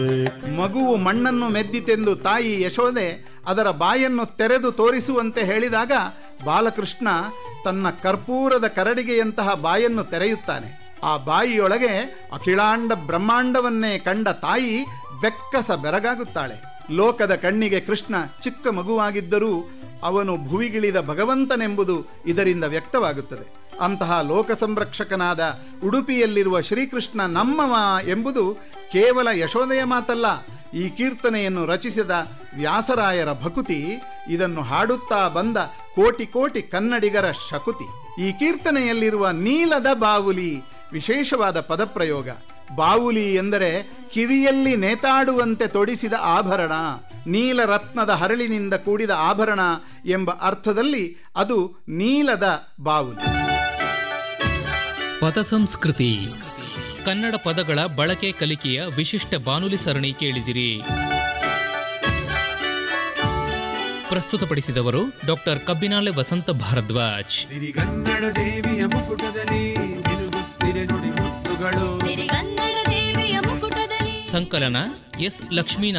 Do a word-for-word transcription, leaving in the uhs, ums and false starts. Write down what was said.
ಮಗುವು ಮಣ್ಣನ್ನು ಮೆದ್ದಿತೆಂದು ತಾಯಿ ಯಶೋದೆ ಅದರ ಬಾಯನ್ನು ತೆರೆದು ತೋರಿಸುವಂತೆ ಹೇಳಿದಾಗ ಬಾಲಕೃಷ್ಣ ತನ್ನ ಕರ್ಪೂರದ ಕರಡಿಗೆಯಂತಹ ಬಾಯನ್ನು ತೆರೆಯುತ್ತಾನೆ. ಆ ಬಾಯಿಯೊಳಗೆ ಅಖಿಲಾಂಡ ಬ್ರಹ್ಮಾಂಡವನ್ನೇ ಕಂಡ ತಾಯಿ ಬೆಕ್ಕಸ ಬೆರಗಾಗುತ್ತಾಳೆ. ಲೋಕದ ಕಣ್ಣಿಗೆ ಕೃಷ್ಣ ಚಿಕ್ಕ ಮಗುವಾಗಿದ್ದರೂ ಅವನು ಭುವಿಗಿಳಿದ ಭಗವಂತನೆಂಬುದು ಇದರಿಂದ ವ್ಯಕ್ತವಾಗುತ್ತದೆ. ಅಂತಹ ಲೋಕ ಸಂರಕ್ಷಕನಾದ ಉಡುಪಿಯಲ್ಲಿರುವ ಶ್ರೀಕೃಷ್ಣ ನಮ್ಮವ ಎಂಬುದು ಕೇವಲ ಯಶೋದೆಯ ಮಾತಲ್ಲ. ಈ ಕೀರ್ತನೆಯನ್ನು ರಚಿಸಿದ ವ್ಯಾಸರಾಯರ ಭಕುತಿ, ಇದನ್ನು ಹಾಡುತ್ತಾ ಬಂದ ಕೋಟಿ ಕೋಟಿ ಕನ್ನಡಿಗರ ಶಕುತಿ. ಈ ಕೀರ್ತನೆಯಲ್ಲಿರುವ ನೀಲದ ಬಾವುಲಿ ವಿಶೇಷವಾದ ಪದಪ್ರಯೋಗ. ಬಾವುಲಿ ಎಂದರೆ ಕಿವಿಯಲ್ಲಿ ನೇತಾಡುವಂತೆ ತೊಡಿಸಿದ ಆಭರಣ, ನೀಲರತ್ನದ ಹರಳಿನಿಂದ ಕೂಡಿದ ಆಭರಣ ಎಂಬ ಅರ್ಥದಲ್ಲಿ ಅದು ನೀಲದ ಬಾವುಲಿ. ಪದ ಸಂಸ್ಕೃತಿ, ಕನ್ನಡ ಪದಗಳ ಬಳಕೆ ಕಲಿಕೆಯ ವಿಶಿಷ್ಟ ಬಾನುಲಿ ಸರಣಿ ಕೇಳಿದಿರಿ. ಪ್ರಸ್ತುತಪಡಿಸಿದವರು ಡಾಕ್ಟರ್ ಕಬ್ಬಿನಾಲೆ ವಸಂತ ಭಾರದ್ವಾಜ್. ಸಿರಿಗನ್ನಡ ದೇವಿಯ ಮುಕುಟದಲ್ಲಿ ನಿಲುಗುತ್ತಿರೆ ನುಡಿ ಮುತ್ತುಗಳು. ಸಂಕಲನ ಎಸ್ ಲಕ್ಷ್ಮೀ